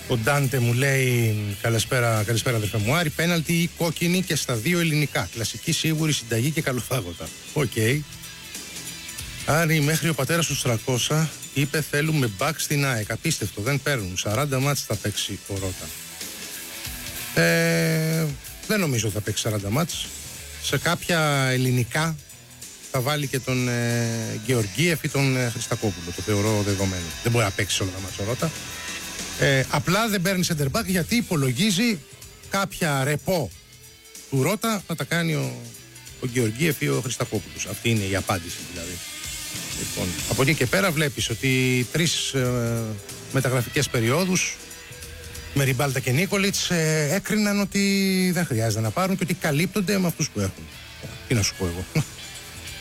Ο Ντάντε μου λέει καλησπέρα αδερφέ μου Άρη, πέναλτι ή κόκκινη και στα δύο ελληνικά. Κλασική, σίγουρη, συνταγή και καλοφάγωτα. Οκ. Άρη, μέχρι ο πατέρας του 300 είπε θέλουμε μπακ στην ΑΕΚ. Απίστευτο, δεν παίρνουν. 40 μάτς θα παίξει ο Ρότα. Δεν νομίζω ότι θα παίξει 40 μάτς. Σε κάποια ελληνικά θα βάλει και τον Γεωργίεφ ή τον Χριστακόπουλο. Το θεωρώ δεδομένο. Δεν μπορεί να παίξει όλα τα μάτς ο Ρότα. Απλά δεν παίρνει center back γιατί υπολογίζει κάποια ρεπό του Ρότα να τα κάνει ο Γεωργίεφ ή ο Χριστακόπουλος. Αυτή είναι η απάντηση δηλαδή. Λοιπόν, από εκεί και πέρα βλέπεις ότι 3 μεταγραφικές περιόδους με Ριμπάλτα και Νίκολιτς έκριναν ότι δεν χρειάζεται να πάρουν και ότι καλύπτονται με αυτούς που έχουν. Τι να σου πω εγώ.